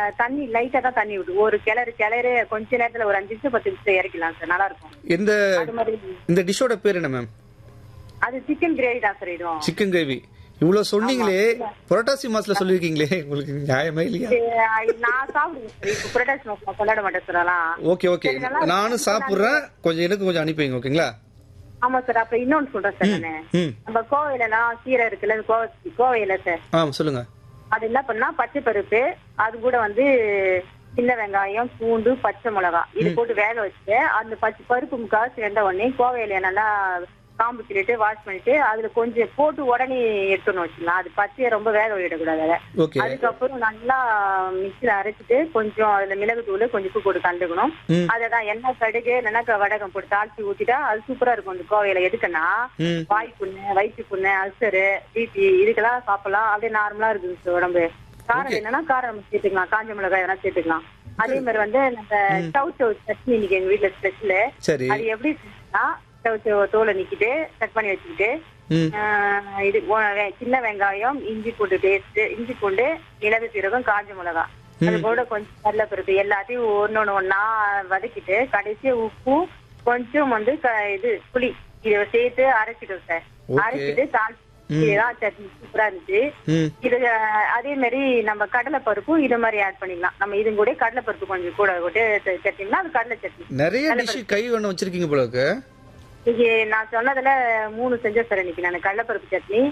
தண்ணி லைட்டா தான் தண்ணி விடும். ஒரு கிளறு கொஞ்ச நேரத்துல ஒரு 5 நிமிஷம் 10 நிமிஷம் இறக்கலாம் சார், நல்லா இருக்கும். இந்த அது மாதிரி இந்த டிஷ்ஷோட பேர் என்ன மேம்? அது சிக்கன் கிரேவி தான் சார். இதுவும் சிக்கன் கிரேவி. இவ்வளவு சொன்னீங்களே, புரட்டாசி மாசத்துல சொல்லிருக்கீங்களே, உங்களுக்கு நியாயமே இல்லையா? நான் சாப்பிடுவேன் சார். இப்ப புரட்டாசி மாசம் கொண்டாட மாட்டேன் சார். ஓகே ஓகே, நானும் சாப்பிடுறேன், கொஞ்சம் எனக்கு கொஞ்சம் அனுப்பிங்க. ஓகேங்களா? ஆமா சார். அப்ப இன்னொன்னு சொல்றேன் சார். நானு நம்ம கோவையில எல்லாம் கீரை இருக்குல்ல, கோவையில சார் சொல்லுங்க. அது என்ன பண்ணா பச்சை பருப்பு, அது கூட வந்து சின்ன வெங்காயம், பூண்டு, பச்சை மிளகா இது போட்டு வேக வச்சுட்டு, அந்த பச்சை பருப்பு முக்காசு வெந்த உடனே கோவையில நல்லா காம்பு கிள்ளிட்டு வாஷ் பண்ணிட்டு அதுல கொஞ்சம் போட்டு உடனே எடுத்துன்னு வச்சுக்கலாம். அது பச்சையை ரொம்ப வேக விடக்கூடாது. அதுக்கப்புறம் நல்லா மிக்சியில அரைச்சிட்டு கொஞ்சம் அதுல மிளகு தூள் கொஞ்சம் உப்பு போட்டு கலந்துக்கணும். அததான் எண்ணெய் கடுகு இல்லைன்னா வடகம் போட்டு தாளிச்சு ஊத்திட்டா அது சூப்பரா இருக்கும். இந்த கோவையில எதுக்குன்னா வாய் புண்ணு, வயிற்று புண்ணு, அல்சரு, பிபி இதுக்கெல்லாம் சாப்பிடலாம். அப்படியே நார்மலா இருக்குது உடம்பு. காரம் என்னன்னா காரம் சேர்த்துக்கலாம், காஞ்ச மிளகாய் எதனா சேர்த்துக்கலாம். அதே மாதிரி வந்து நம்ம சவு சட்னி இன்னைக்கு எங்க வீட்டுல ஸ்பெஷல். அது எப்படி செஞ்சா தோலை நீக்கிட்டு கட் பண்ணி வச்சுக்கிட்டு இது சின்ன வெங்காயம், இஞ்சி பூண்டு பேஸ்ட், இஞ்சி பூண்டு, மிளகு சீரகம், காஞ்ச மிளகா, அது கூட கொஞ்சம் கடலைப்பருப்பு எல்லாத்தையும் ஒன்னா வதக்கிட்டு கடைசியா உப்பும் கொஞ்சம் வந்து இது புளி இதை சேர்த்து அரைச்சிடும் சார். அரைச்சிட்டு சட்னி சூப்பரா இருந்துச்சு. இது அதே மாதிரி நம்ம கடலை பருப்பும் இது மாதிரி ஆட் பண்ணிக்கலாம். நம்ம இது கூட கடலை பருப்பு கொஞ்சம் கூட போட்டு சட்னினா அது கடலை சட்னி. நிறைய டிஷ் கை ஒண்ணு வச்சிருக்கீங்க போல இருக்கு. நான் சொன்னதுல 3 செஞ்ச சார் இன்னைக்கு. நான் கடலைப்பருப்பு சட்னி,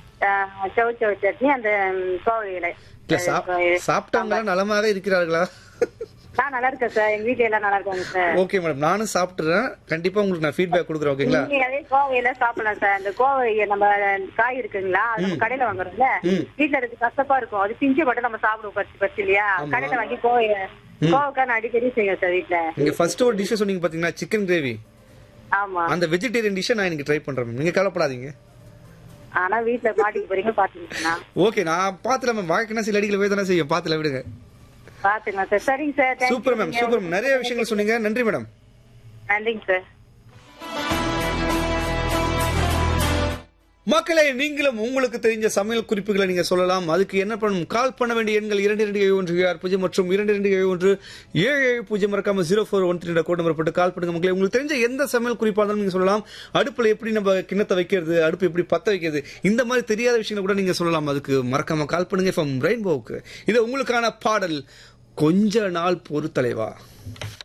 சவு சட்னி, அந்த கோவையில. சாப்பிட்டவங்க நலமாக இருக்கிறார்களா? நான் நல்லா இருக்கேன் சார். எங்க வீட்டுல எல்லாம் நல்லா இருக்காங்க சார். ஓகே மேடம், நானும் சாப்பிட்டுறேன். கண்டிப்பா உங்களுக்கு நான் ஃபீட்பேக் கொடுக்குறேன். ஓகேங்களா? நீங்க அதே கோவையில சாப்பிடலாம் சார். அந்த கோவை நம்ம காய் இருக்குங்களா, அது கடையில வாங்குறோம்ல, வீட்டுல இருக்கு கசப்பா இருக்கும். அது பிஞ்சு மட்டும் நம்ம சாப்பிடுவோம் பறிச்சு இல்லையா. கடையில வாங்கி கோவைக்காய் நான் அடிக்கடி செய்வேன் சார் வீட்டுல. நீங்க ஃபர்ஸ்ட் ஒரு டிஷ் சொன்னீங்க பாத்தீங்கன்னா, சிக்கன் கிரேவி. ஆமா, அந்த வெஜிடேரியன் டிஷ் நான் இன்னைக்கு ட்ரை பண்றேன். நீங்க கவலைப்படாதீங்க. ஆனா வீட்டுல மாட்டிக்கு போறீங்க பாத்துக்கீங்களா? ஓகே, நான் பாத்துல மேம். வாழ்க்கைனா சில அடிக்கல வேதனை செய்யும். பாத்துல விடுங்க. பாத்துங்க சார். சரிங்க sir. Super ma'am, super ma'am. நிறைய விஷயங்கள் சொன்னீங்க. நன்றி மேடம். நன்றிங்க சார். மக்களே, நீங்களும் உங்களுக்கு தெரிஞ்ச சமையல் குறிப்புகளை நீங்க சொல்லலாம். அதுக்கு என்ன பண்ணணும்? கால் பண்ண வேண்டிய எண்கள் 2271 மற்றும் 2271 மறக்காம 0413 கோட் நம்பர் போட்டு கால் பண்ணுங்க. மக்களே, உங்களுக்கு தெரிஞ்ச எந்த சமையல் குறிப்பா இருந்தாலும் நீங்க சொல்லலாம். அடுப்புல எப்படி நம்ம கிண்ணத்தை வைக்கிறது, அடுப்பு எப்படி பத்த வைக்கிறது, இந்த மாதிரி தெரியாத விஷயங்களை கூட நீங்க சொல்லலாம். அதுக்கு மறக்காம கால் பண்ணுங்க. ஃப்ரம் ரெயின்போவுக்கு இது உங்களுக்கான பாடல், கொஞ்ச நாள் பொறுத்தலைவா.